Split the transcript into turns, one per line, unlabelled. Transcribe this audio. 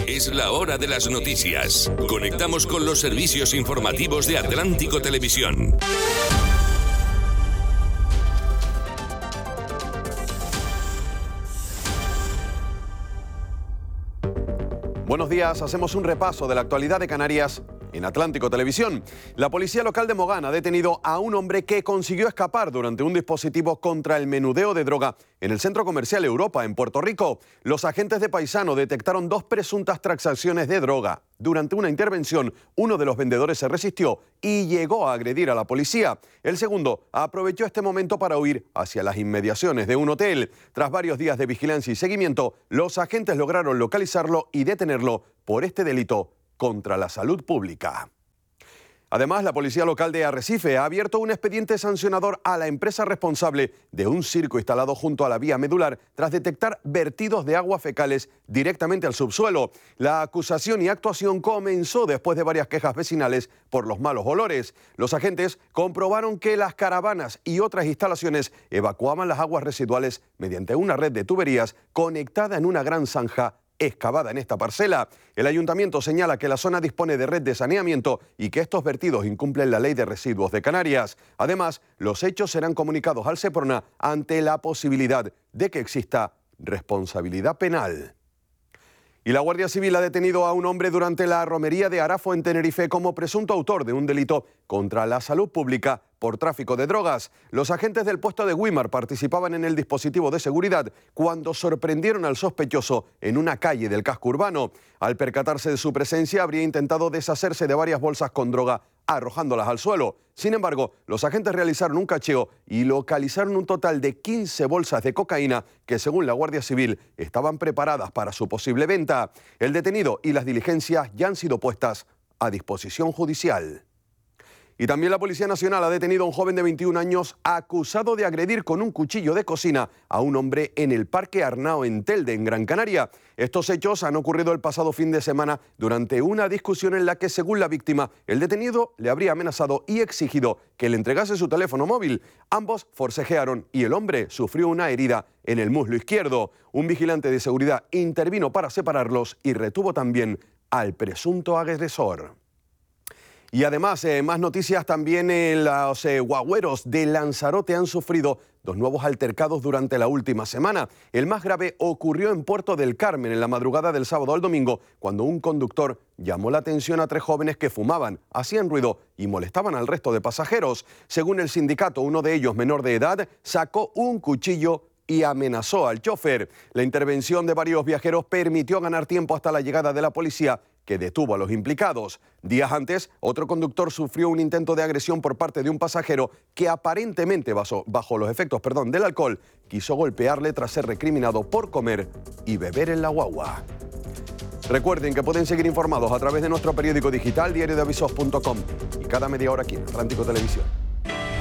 Es la hora de las noticias. Conectamos con los servicios informativos de Atlántico Televisión.
Buenos días, hacemos un repaso de la actualidad de Canarias en Atlántico Televisión. La policía local de Mogán ha detenido a un hombre que consiguió escapar durante un dispositivo contra el menudeo de droga en el Centro Comercial Europa, en Puerto Rico. Los agentes de Paisano detectaron 2 presuntas transacciones de droga. Durante una intervención, uno de los vendedores se resistió y llegó a agredir a la policía. El segundo aprovechó este momento para huir hacia las inmediaciones de un hotel. Tras varios días de vigilancia y seguimiento, los agentes lograron localizarlo y detenerlo por este delito contra la salud pública. Además, la policía local de Arrecife ha abierto un expediente sancionador a la empresa responsable de un circo instalado junto a la vía medular tras detectar vertidos de aguas fecales directamente al subsuelo. La acusación y actuación comenzó después de varias quejas vecinales por los malos olores. Los agentes comprobaron que las caravanas y otras instalaciones evacuaban las aguas residuales mediante una red de tuberías conectada en una gran zanja excavada en esta parcela. El ayuntamiento señala que la zona dispone de red de saneamiento y que estos vertidos incumplen la ley de residuos de Canarias. Además, los hechos serán comunicados al Seprona ante la posibilidad de que exista responsabilidad penal. Y la Guardia Civil ha detenido a un hombre durante la romería de Arafo en Tenerife como presunto autor de un delito contra la salud pública por tráfico de drogas. Los agentes del puesto de Güímar participaban en el dispositivo de seguridad cuando sorprendieron al sospechoso en una calle del casco urbano. Al percatarse de su presencia, habría intentado deshacerse de varias bolsas con droga, arrojándolas al suelo. Sin embargo, los agentes realizaron un cacheo y localizaron un total de 15 bolsas de cocaína que, según la Guardia Civil, estaban preparadas para su posible venta. El detenido y las diligencias ya han sido puestas a disposición judicial. Y también la Policía Nacional ha detenido a un joven de 21 años acusado de agredir con un cuchillo de cocina a un hombre en el Parque Arnao en Telde, en Gran Canaria. Estos hechos han ocurrido el pasado fin de semana durante una discusión en la que, según la víctima, el detenido le habría amenazado y exigido que le entregase su teléfono móvil. Ambos forcejearon y el hombre sufrió una herida en el muslo izquierdo. Un vigilante de seguridad intervino para separarlos y retuvo también al presunto agresor. Y además, más noticias también. Los guagüeros de Lanzarote han sufrido 2 nuevos altercados durante la última semana. El más grave ocurrió en Puerto del Carmen en la madrugada del sábado al domingo, cuando un conductor llamó la atención a 3 jóvenes que fumaban, hacían ruido y molestaban al resto de pasajeros. Según el sindicato, uno de ellos, menor de edad, sacó un cuchillo y amenazó al chofer. La intervención de varios viajeros permitió ganar tiempo hasta la llegada de la policía, que detuvo a los implicados. Días antes, otro conductor sufrió un intento de agresión por parte de un pasajero que aparentemente bajo los efectos del alcohol quiso golpearle tras ser recriminado por comer y beber en la guagua. Recuerden que pueden seguir informados a través de nuestro periódico digital diariodeavisos.com y cada media hora aquí en Atlántico Televisión.